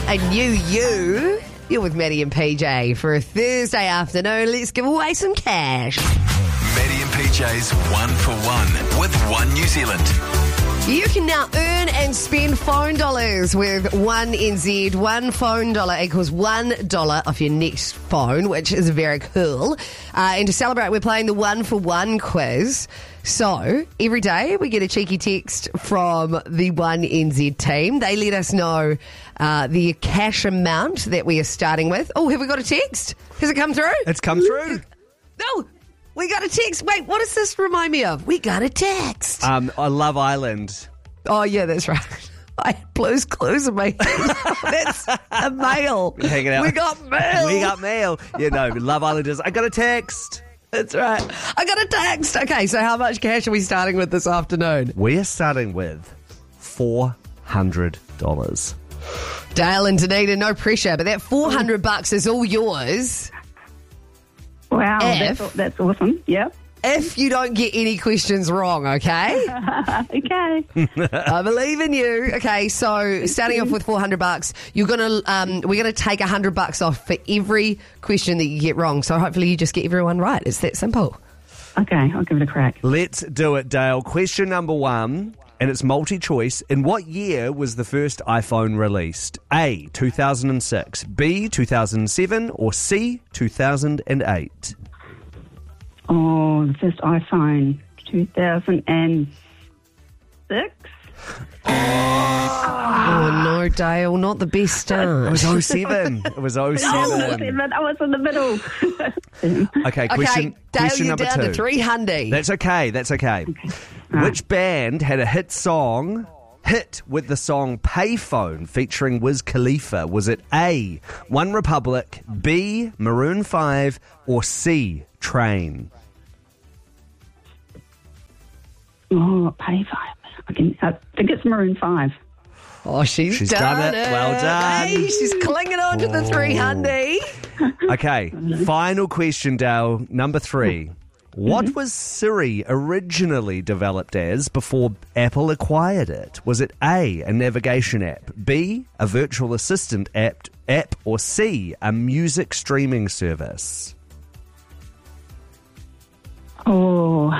a new you. You're with Maddie and PJ for a Thursday afternoon. Let's give away some cash. Maddie and PJ's 1 for 1 with One New Zealand. You can now earn and spend phone dollars with One NZ. One phone dollar equals $1 off your next phone, which is very cool. And to celebrate, we're playing the 1 for 1 quiz. So every day we get a cheeky text from the One NZ team. They let us know the cash amount that we are starting with. Oh, have we got a text? Has it come through? It's come through. No. We got a text. Wait, what does this remind me of? We got a text. I Love Island. Oh, yeah, that's right. I had Blue's Clues in my head. That's a mail. Hanging out. We got mail. We got mail. Yeah, no, Love Islanders. I got a text. That's right. I got a text. Okay, so how much cash are we starting with this afternoon? We are starting with $400. Dale and Danita, no pressure, but that $400 is all yours. Wow, that's awesome. Yep. If you don't get any questions wrong, okay? Okay. I believe in you. Okay, so starting off with $400, we're gonna take $100 off for every question that you get wrong. So hopefully you just get everyone right. It's that simple. Okay, I'll give it a crack. Let's do it, Dale. Question number 1, and it's multi-choice. In what year was the first iPhone released? A, 2006, B, 2007, or C, 2008? Oh, the first iPhone, 2006. Oh, no, Dale, not the best start. It was 07. It was 07. I was in the middle. Okay, Okay, question Dale, you're number down 2. to 300. That's okay. Right. Which band had a hit with the song Payphone featuring Wiz Khalifa? Was it A, One Republic, B, Maroon 5, or C, Train? Oh, Payphone. I think it's Maroon 5. Oh, she's done it. Well done. Hey, she's clinging on to the 300. Okay, final question, Dale. Number 3. What was Siri originally developed as before Apple acquired it? Was it A, a navigation app, B, a virtual assistant app, or C, a music streaming service? Oh,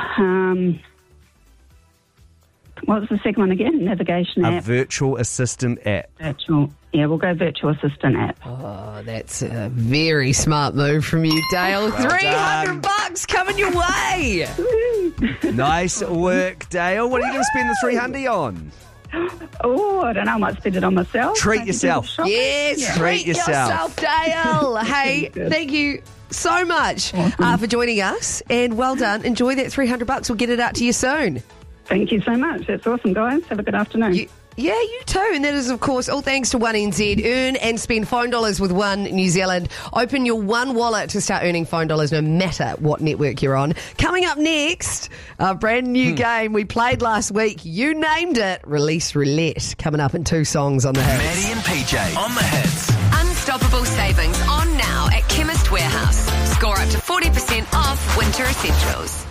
what was the second one again? Navigation A app. virtual assistant app. Virtual. Yeah, we'll go virtual assistant app. Oh, that's a very smart move from you, Dale. $300 coming your way. Nice work, Dale. What are you going to spend the 300 on? Oh, I don't know. I might spend it on myself. Treat Maybe yourself. do shopping. Yes, treat yourself, Dale. Hey, thank you so much for joining us, and well done. Enjoy that $300. We'll get it out to you soon. Thank you so much. That's awesome, guys. Have a good afternoon. Yeah, you too. And that is, of course, all thanks to One NZ. Earn and spend phone dollars with One New Zealand. Open your One wallet to start earning phone dollars no matter what network you're on. Coming up next, a brand new game we played last week. You named it. Release Roulette. Coming up in 2 songs on the hits. Maddie and PJ on the hits. Unstoppable savings on now at Chemist Warehouse. Score up to 40% off winter essentials.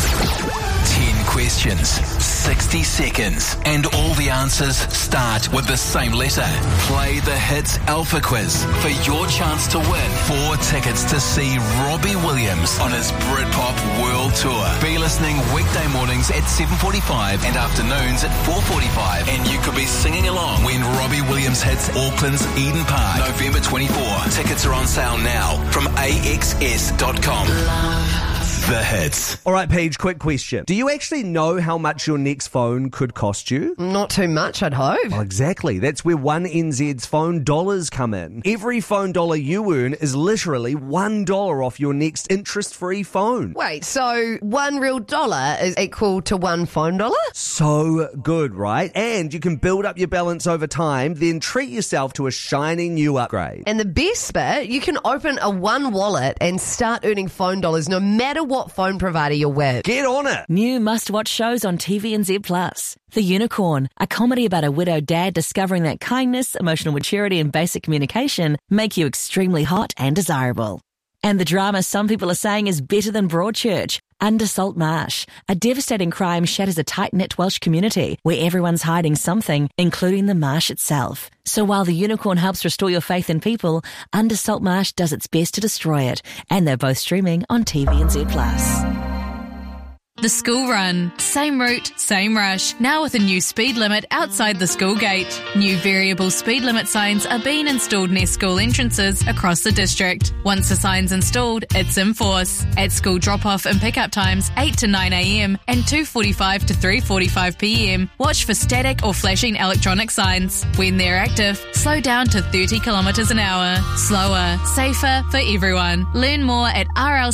10 questions, 60 seconds, and all the answers start with the same letter. Play the Hits Alpha Quiz for your chance to win 4 tickets to see Robbie Williams on his Britpop World Tour. Be listening weekday mornings at 7:45 and afternoons at 4:45, and you could be singing along when Robbie Williams hits Auckland's Eden Park, November 24. Tickets are on sale now from axs.com. The Hits. All right, Paige, quick question. Do you actually know how much your next phone could cost you? Not too much, I'd hope. Well, exactly. That's where One NZ's phone dollars come in. Every phone dollar you earn is literally $1 off your next interest-free phone. Wait, so $1 real dollar is equal to $1 phone dollar? So good, right? And you can build up your balance over time, then treat yourself to a shiny new upgrade. And the best bit, you can open a One wallet and start earning phone dollars no matter what phone provider you're with. Get on it. New must-watch shows on TVNZ Plus. The Unicorn, a comedy about a widowed dad discovering that kindness, emotional maturity and basic communication make you extremely hot and desirable. And the drama some people are saying is better than Broadchurch, Under Salt Marsh, a devastating crime shatters a tight-knit Welsh community where everyone's hiding something, including the marsh itself. So while the Unicorn helps restore your faith in people, Under Salt Marsh does its best to destroy it. And they're both streaming on TVNZ+. The School Run. Same route, same rush. Now with a new speed limit outside the school gate. New variable speed limit signs are being installed near school entrances across the district. Once the sign's installed, it's in force. At school drop-off and pick-up times 8 to 9 a.m. and 2:45 to 3:45 p.m. Watch for static or flashing electronic signs. When they're active, slow down to 30 kilometres an hour. Slower, safer for everyone. Learn more at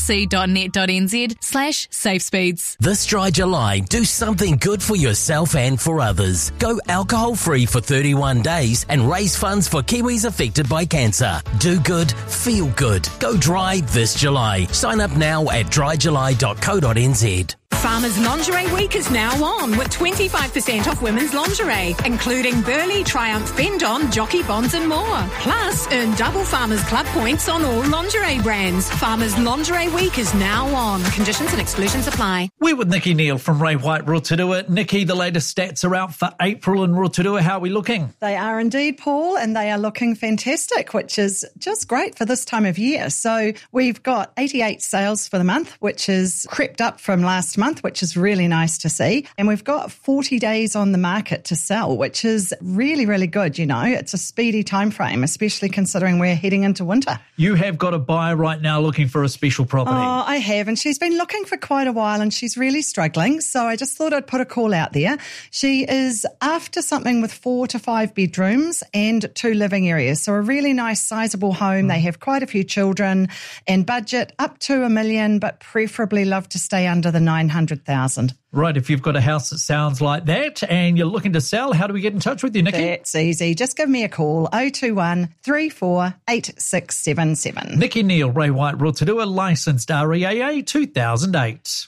rlc.net.nz/safe speeds. This dry July, do something good for yourself and for others. Go alcohol-free for 31 days and raise funds for Kiwis affected by cancer. Do good, feel good. Go dry this July. Sign up now at dryjuly.co.nz. Farmers Lingerie Week is now on with 25% off women's lingerie, including Burley, Triumph, Bend-On, Jockey Bonds and more. Plus, earn double Farmers Club points on all lingerie brands. Farmers Lingerie Week is now on. Conditions and exclusions apply. We're with Nikki Neal from Ray White Rotorua. Nikki, the latest stats are out for April in Rotorua. How are we looking? They are indeed, Paul, and they are looking fantastic, which is just great for this time of year. So we've got 88 sales for the month, which is crept up from last month, which is really nice to see. And we've got 40 days on the market to sell, which is really, really good. You know, it's a speedy time frame, especially considering we're heading into winter. You have got a buyer right now looking for a special property. Oh, I have. And she's been looking for quite a while and she's really struggling. So I just thought I'd put a call out there. She is after something with 4 to 5 bedrooms and 2 living areas. So a really nice, sizable home. They have quite a few children and budget up to $1 million, but preferably love to stay under the 900,000. Right, if you've got a house that sounds like that and you're looking to sell, how do we get in touch with you, Nikki? That's easy. Just give me a call, 021 34 8677. Nikki Neal, Ray White Rotorua, licensed REAA 2008.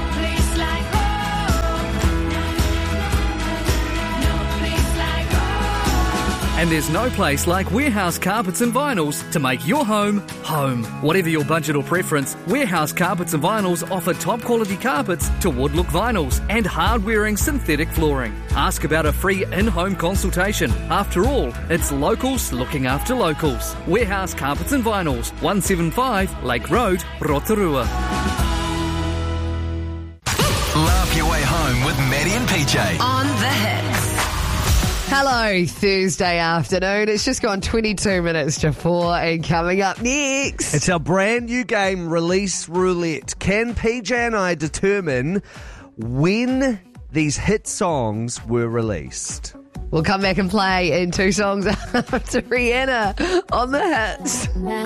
And there's no place like Warehouse Carpets and Vinyls to make your home, home. Whatever your budget or preference, Warehouse Carpets and Vinyls offer top quality carpets to wood look vinyls and hard-wearing synthetic flooring. Ask about a free in-home consultation. After all, it's locals looking after locals. Warehouse Carpets and Vinyls, 175 Lake Road, Rotorua. Laugh your way home with Maddie and PJ. On the hits. Hello, Thursday afternoon. It's just gone 22 minutes to 4 and coming up next. It's our brand new game, Release Roulette. Can PJ and I determine when these hit songs were released? We'll come back and play in 2 songs after Rihanna on the hits.